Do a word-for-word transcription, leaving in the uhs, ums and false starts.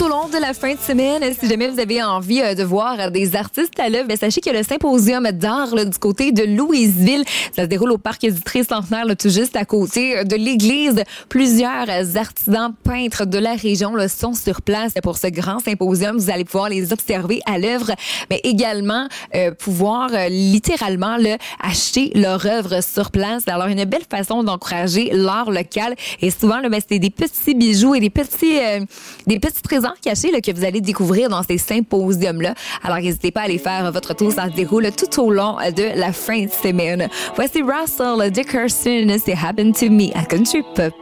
au long de la fin de semaine. Si jamais vous avez envie de voir des artistes à l'œuvre, sachez qu'il y a le symposium d'art là, du côté de Louisville. Ça se déroule au parc du Tricentenaire, là, tout juste à côté de l'église. Plusieurs artisans peintres de la région là, sont sur place pour ce grand symposium. Vous allez pouvoir les observer à l'œuvre, mais également euh, pouvoir euh, littéralement là, acheter leur œuvre sur place. Alors, une belle façon d'encourager l'art local. Et souvent, là, ben, c'est des petits bijoux et des petits, euh, des petits trésors cachés là, que vous allez découvrir dans ces symposiums-là. Alors, n'hésitez pas à aller faire votre tour. Ça se déroule tout au long de la fin de semaine. Voici Russell Dickerson, c'est Happen to Me à Country Pop.